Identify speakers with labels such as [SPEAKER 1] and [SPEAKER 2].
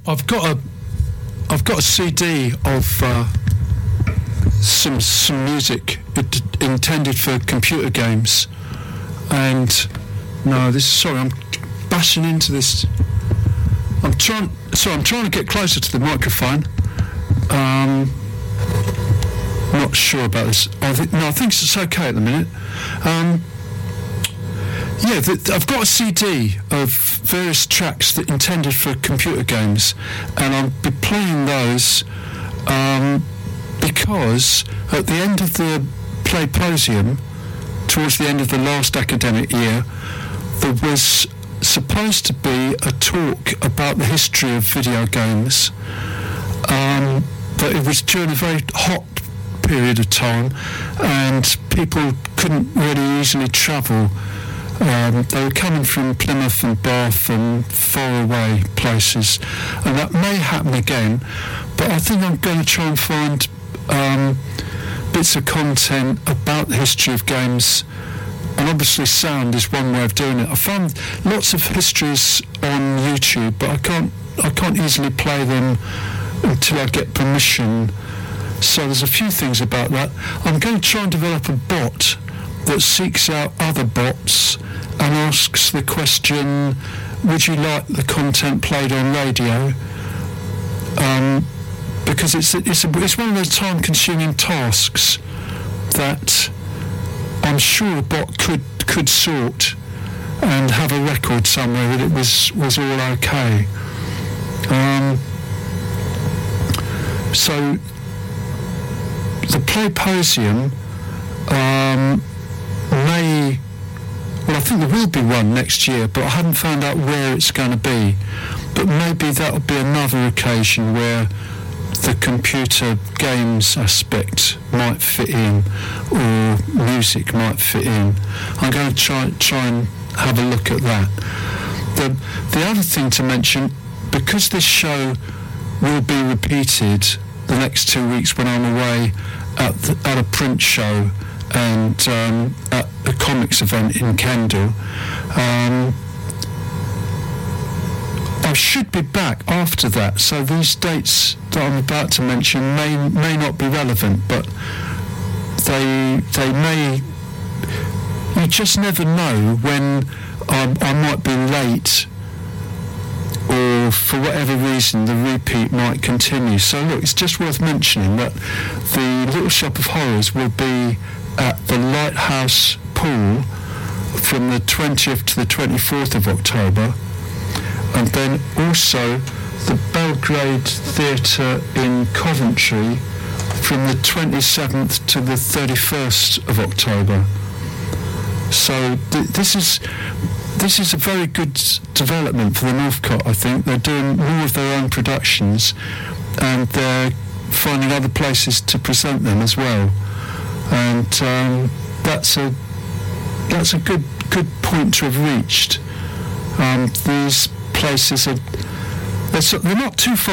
[SPEAKER 1] I've got a CD of some music intended for computer games, and I'm bashing into this. I'm trying to get closer to the microphone. Not sure about this. I think it's okay at the minute. I've got a CD of various tracks that intended for computer games, and I'll be playing those because at the end of the Playposium, towards the end of the last academic year, there was supposed to be a talk about the history of video games, but it was during a very hot period of time, and people couldn't really easily travel. They were coming from Plymouth and Bath and far away places, and that may happen again, but I think I'm going to try and find bits of content about the history of games, and obviously sound is one way of doing it. I found lots of histories on YouTube, but I can't easily play them until I get permission. So there's a few things about that. I'm going to try and develop a bot that seeks out other bots and asks the question, would you like the content played on radio? Because it's one of those time-consuming tasks that I'm sure a bot could sort and have a record somewhere that it was all okay. So the Playposium I think there will be one next year, but I haven't found out where it's going to be. But maybe that'll be another occasion where the computer games aspect might fit in, or music might fit in. I'm going to try and have a look at that. The other thing to mention, because this show will be repeated the next 2 weeks when I'm away at a print show and at a comics event in Kendal, I should be back after that, so these dates that I'm about to mention may not be relevant, but they may. You just never know when I might be late, or for whatever reason the repeat might continue. So look, it's just worth mentioning that the Little Shop of Horrors will be at the Lighthouse Pool from the 20th to the 24th of October, and then also the Belgrade Theatre in Coventry from the 27th to the 31st of October. So this is a very good development for the Northcott, I think. They're doing more of their own productions, and they're finding other places to present them as well. And that's a good point to have reached. These places they're not too far